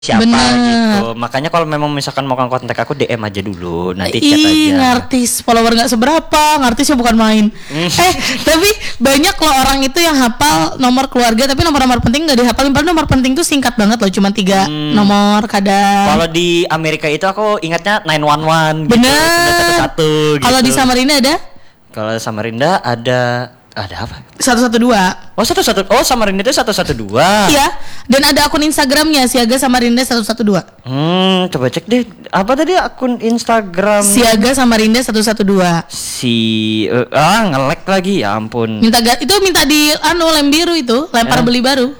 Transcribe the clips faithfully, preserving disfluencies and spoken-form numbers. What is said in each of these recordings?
siapa Bener. gitu. Makanya kalau memang misalkan mau kontak aku D M aja dulu, nanti chat Ih, aja. ngartis follower nggak seberapa, ngartisnya bukan main. eh, tapi banyak loh orang itu yang hafal nomor keluarga, tapi nomor-nomor penting nggak dihafalin. Padahal nomor penting tuh singkat banget loh, cuma tiga Hmm. nomor kadang. Kalau di Amerika itu aku ingatnya nine one one gitu, Bener. sembilan satu satu gitu. Kalau di Samarinda ada Kalau Samarinda ada ada apa? satu satu dua. Oh satu satu. Oh Samarinda itu satu satu dua. Iya, dan ada akun Instagramnya Siaga Samarinda satu satu dua. Hmm, coba cek deh. Apa tadi akun Instagram? Siaga Samarinda satu satu dua. Si eh, ah ngelek lagi ya ampun. Minta ga- itu minta di anu lem biru itu, lempar Eh. beli baru.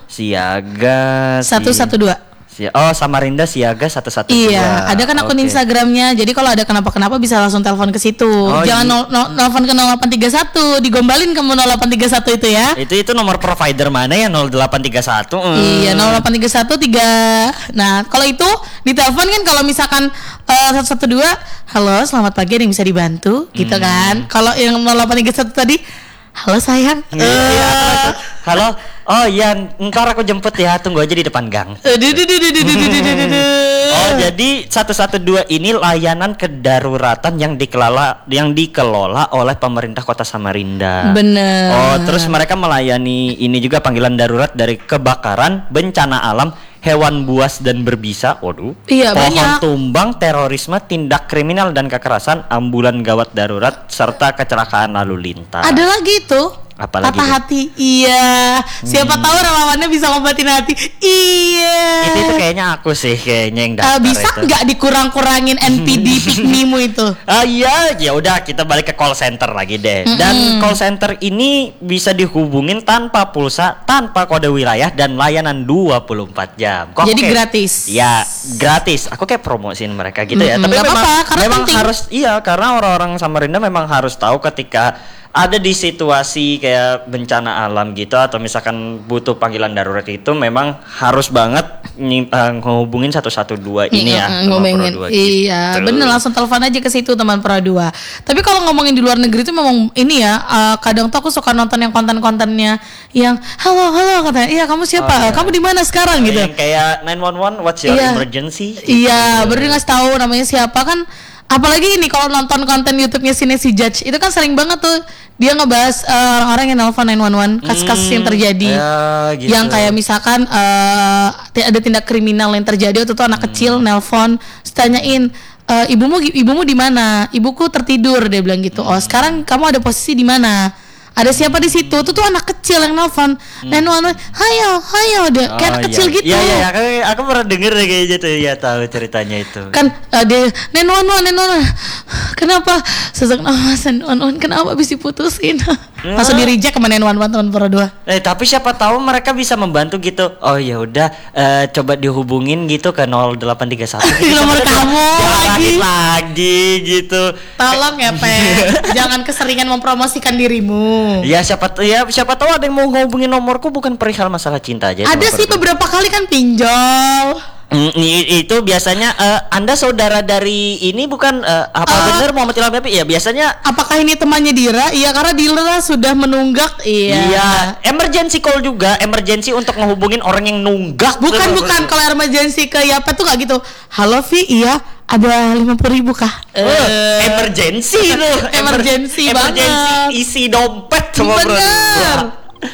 Siaga satu satu dua. Si, oh Samarinda Siaga satu satu dua. Iya, ada kan akun Oke. Instagramnya. Jadi kalau ada kenapa-kenapa bisa langsung telepon ke situ. Oh, Jangan iya. nol- nol- nelfon ke nol delapan tiga satu, digombalin kamu nol delapan tiga satu itu ya. Itu itu nomor provider mana ya nol delapan tiga satu? Hmm. Iya, nol delapan tiga satu tiga. Nah, kalau itu ditelepon kan kalau misalkan eh, satu satu dua, halo, selamat pagi, ada yang bisa dibantu, gitu Hmm. kan. Kalau yang nol delapan tiga satu tadi, halo sayang. Iya, Eh, iya, atau- halo. Oh iya, ntar aku jemput ya. Tunggu aja di depan gang. eh, du- du- du- du- du- du- du- du- du- du. Oh, jadi satu satu dua ini layanan kedaruratan yang dikelola yang dikelola oleh pemerintah Kota Samarinda. Bener. Oh, terus mereka melayani ini juga panggilan darurat dari kebakaran, bencana alam, hewan buas dan berbisa. Waduh. Iya, pohon banyak. tumbang, terorisme, tindak kriminal dan kekerasan, ambulan gawat darurat serta kecelakaan lalu lintas. Ada lagi tuh. Apalagi patah tuh? hati. Iya. Siapa tahu relawannya bisa ngobatin hati. Iya. Itu itu kayaknya aku sih kayaknya yang Eh, daftar bisa itu. nggak dikurang-kurangin N P D pikmimu itu? Ah iya, ya udah kita balik ke call center lagi deh. Dan call center ini bisa dihubungin tanpa pulsa, tanpa kode wilayah dan layanan dua puluh empat jam. Kok Jadi kayak- gratis. Ya, gratis. Aku kayak promosiin mereka gitu ya. Mm-mm, Tapi nggak memang apa-apa, karena memang penting. harus iya karena orang-orang Samarinda memang harus tahu ketika ada di situasi kayak bencana alam gitu atau misalkan butuh panggilan darurat itu memang harus banget nyi- eh, ngehubungin satu satu dua ini ya. Mm, sama ngomongin. Pro dua Iya, gitu. bener, langsung telepon aja ke situ teman Pro dua. Tapi kalau ngomongin di luar negeri itu memang ini ya, eh, kadang tuh aku suka nonton yang konten-kontennya yang halo halo katanya, iya kamu siapa? Oh, iya. Kamu di mana sekarang gitu? Yang kayak nine one one what's your Iya. emergency? Iya, baru dia ngasih tahu namanya siapa kan. Apalagi ini kalau nonton konten YouTube-nya Sinesi Judge, itu kan sering banget tuh dia ngebahas eh, orang-orang yang nelfon nine one one, kasus-kasus yang terjadi. ya, gitu. Yang kayak misalkan eh, ti- ada tindak kriminal yang terjadi waktu itu anak kecil nelpon, terus tanyain "Eh, ibumu ibumu di mana? Ibuku tertidur," dia bilang gitu. "Oh, sekarang kamu ada posisi di mana? Ada siapa di situ?" Tuh tuh anak kecil yang nelfon. nine one one, "Hayo, hayo," dia kayak anak Oh, kecil iya. gitu. Iya iya, iya. aku, aku pernah denger deh kayak gitu. Ya tahu ceritanya itu. Kan uh, dia nine one one nine one one, kenapa sesak nafas nine one one, kenapa bisa diputusin? Langsung di reject sama nine one one teman Pro dua. Eh tapi siapa tahu mereka bisa membantu gitu. Oh ya udah eh, coba dihubungin gitu ke nol delapan tiga satu. Di nomor kamu lagi. lagi gitu. Tolong ya Pe, jangan keseringan mempromosikan dirimu. Ya siapa t- ya siapa tahu ada yang mau ngehubungin nomorku bukan perihal masalah cinta aja. Ada nomor sih berdua. beberapa kali kan pinjol. Mm, i- itu biasanya eh, Anda saudara dari ini bukan eh, apa Eh. benar Muhammad Ilham Yafi? Ya biasanya Apakah ini temannya Dira? Iya, karena Dira sudah menunggak. Iya. iya, emergency call juga, emergency untuk ngehubungin orang yang nunggak. Bukan bukan kalau emergency ke Yapa tuh nggak gitu. Halo Vi, iya ada lima puluh ribu kah? Eh, emergency loh. Emergency Emergency banget. isi dompet sama Bener. bro.